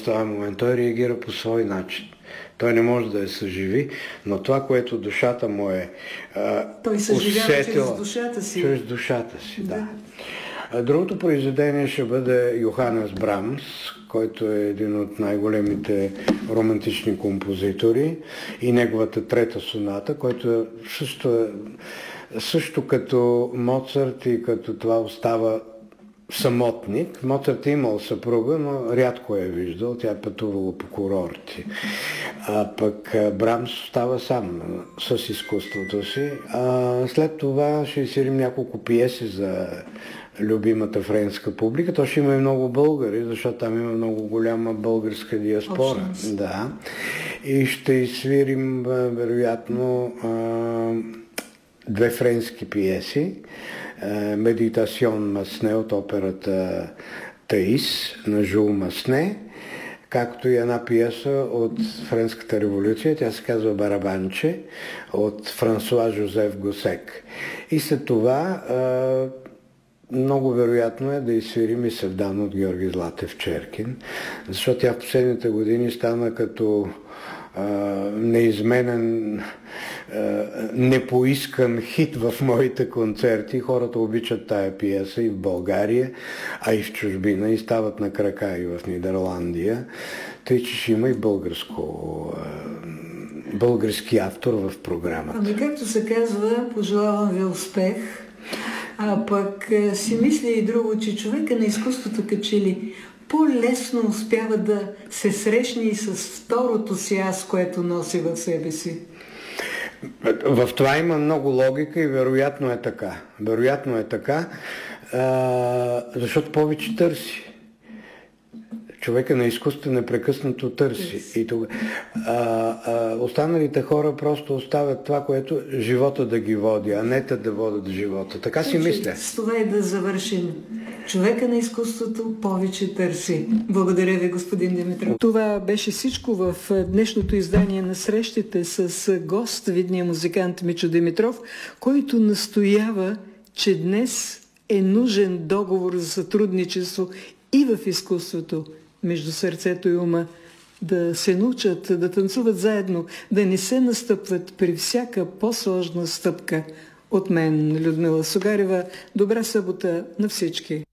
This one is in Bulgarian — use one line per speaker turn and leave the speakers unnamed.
този момент. Той реагира по свой начин. Той не може да я съживи, но това, което душата му е
той съживява
усетила,
чрез душата си.
Чрез душата си, да. Другото произведение ще бъде Йоханес Брамс, който е един от най-големите романтични композитори, и неговата трета соната, който също като Моцарт и като това остава самотник. Моцарт е имал съпруга, но рядко я е виждал. Тя е пътувала по курорти. А пък Брамс остава сам с изкуството си. След това ще изсирим няколко пиеси за любимата френска публика. То ще има и много българи, защото там има много голяма българска диаспора. Да. И ще изсвирим вероятно две френски пиеси. Медитацион Масне от операта Таис на Жул Масне, както и една пиеса от Френската революция, тя се казва Барабанче, от Франсуа Жозеф Госек. И след това много вероятно е да изсвирим и Севдан от Георги Златев Черкин, защото тя в последните години стана като неизменен, непоискан хит в моите концерти. Хората обичат тая пиеса и в България, а и в чужбина, и стават на крака и в Нидерландия. Тъй, че ще има и български автор в програмата.
Ами както се казва, пожелавам ви успех. А пък си мисля и друго, че човека на изкуството като че ли по-лесно успява да се срещне и с второто си аз, което носи в себе си.
В това има много логика и вероятно е така. Вероятно е така, защото повече търси. Човека на изкуство непрекъснато търси. И останалите хора просто оставят това, което живота да ги води, а не да водят живота. Така си мисля.
С това и да завършим. Човека на изкуството повече търси. Благодаря ви, господин Димитров. Това беше всичко в днешното издание на срещите с гост, видния музикант Мичо Димитров, който настоява, че днес е нужен договор за сътрудничество и в изкуството между сърцето и ума, да се научат да танцуват заедно, да не се настъпват при всяка по-сложна стъпка. От мен, Людмила Сугарева, добра събота на всички!